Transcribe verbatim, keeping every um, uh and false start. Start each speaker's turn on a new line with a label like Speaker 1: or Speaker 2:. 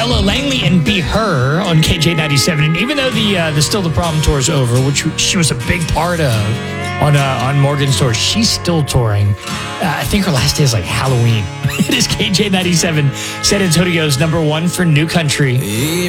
Speaker 1: Ella Langley and Be Her on K J ninety-seven. And even though the uh, the Still the Problem tour is over, which she was a big part of on uh, on Morgan's tour, she's still touring. Uh, I think her last day is like Halloween. It is K J ninety-seven, San Antonio's number one for new country.